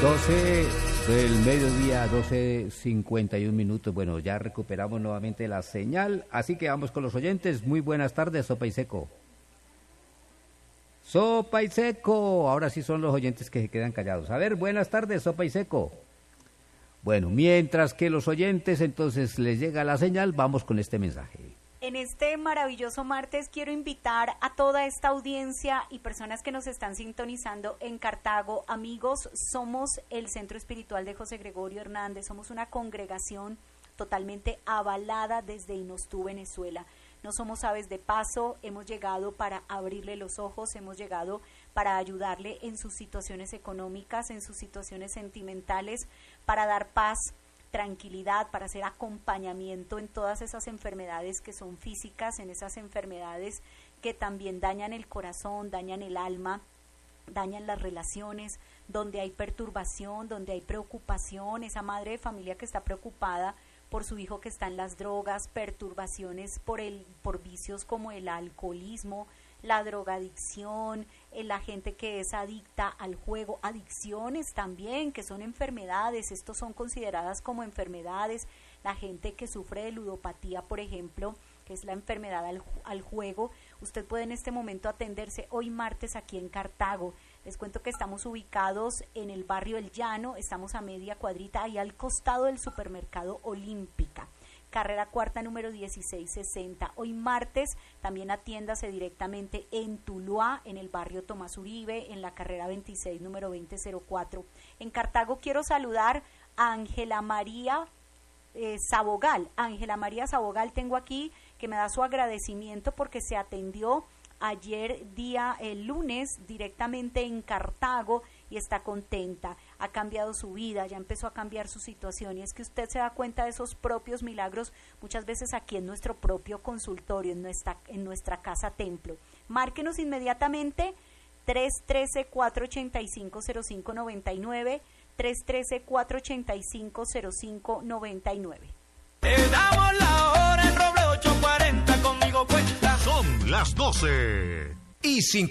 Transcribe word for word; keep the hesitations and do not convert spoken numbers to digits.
doce del mediodía, doce cincuenta y un minutos. Bueno, ya recuperamos nuevamente la señal, así que vamos con los oyentes. Muy buenas tardes, Sopa y Seco. Sopa y Seco, ahora sí son los oyentes que se quedan callados. A ver, buenas tardes, Sopa y Seco. Bueno, mientras que los oyentes entonces les llega la señal, vamos con este mensaje. En este maravilloso martes quiero invitar a toda esta audiencia y personas que nos están sintonizando en Cartago. Amigos, somos el Centro Espiritual de José Gregorio Hernández, somos una congregación totalmente avalada desde Inostú, Venezuela. No somos aves de paso, hemos llegado para abrirle los ojos, hemos llegado para ayudarle en sus situaciones económicas, en sus situaciones sentimentales, para dar paz, tranquilidad, para hacer acompañamiento en todas esas enfermedades que son físicas, en esas enfermedades que también dañan el corazón, dañan el alma, dañan las relaciones, donde hay perturbación, donde hay preocupación, esa madre de familia que está preocupada por su hijo que está en las drogas, perturbaciones por el, por vicios como el alcoholismo, la drogadicción, la gente que es adicta al juego, adicciones también, que son enfermedades, estos son consideradas como enfermedades, la gente que sufre de ludopatía, por ejemplo, que es la enfermedad al, al juego, usted puede en este momento atenderse hoy martes aquí en Cartago. Les cuento que estamos ubicados en el barrio El Llano, estamos a media cuadrita, ahí al costado del supermercado Olímpica. Carrera cuarta número dieciséis sesenta. Hoy martes también atiéndase directamente en Tuluá, en el barrio Tomás Uribe, en la carrera veintiséis número veinte cero cuatro. En Cartago quiero saludar a Ángela María eh, Sabogal. Ángela María Sabogal tengo aquí, que me da su agradecimiento porque se atendió ayer día el lunes directamente en Cartago y está contenta, ha cambiado su vida, ya empezó a cambiar su situación, y es que usted se da cuenta de esos propios milagros muchas veces aquí en nuestro propio consultorio, en nuestra, en nuestra casa templo. Márquenos inmediatamente tres uno tres, cuatro ocho cinco, cero cinco nueve nueve, tres uno tres, cuatro ocho cinco, cero cinco nueve nueve. Te damos la hora en Roble ocho cuarenta, conmigo cuenta. Son las doce y cincuenta.